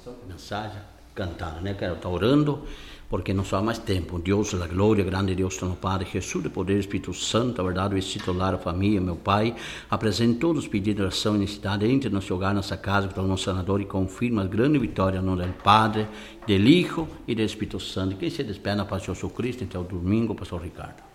mensagem, cantando, né? Quero estar orando, porque não só há mais tempo. Deus da glória, grande Deus, no Padre, Jesus de poder, Espírito Santo, a verdade, o titular, a família, meu Pai, apresenta todos os pedidos de oração e necessidade, entre no seu hogar, nossa casa, para o nosso sanador e confirma a grande vitória no nome do Padre, do Hijo e do Espírito Santo. Quem se despede na paz de Jesus Cristo, até o domingo, Pastor Ricardo.